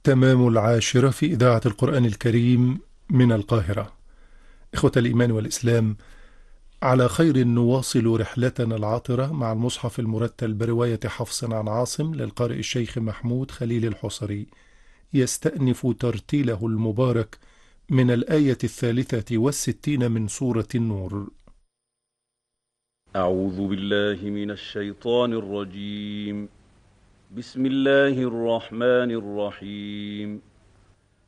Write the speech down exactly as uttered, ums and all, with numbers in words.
تمام العاشرة في إذاعة القرآن الكريم من القاهرة. إخوة الإيمان والإسلام، على خير نواصل رحلتنا العاطرة مع المصحف المرتل برواية حفص عن عاصم للقارئ الشيخ محمود خليل الحصري، يستأنف ترتيله المبارك من الآية الثالثة والستين من سورة النور. أعوذ بالله من الشيطان الرجيم. بسم الله الرحمن الرحيم.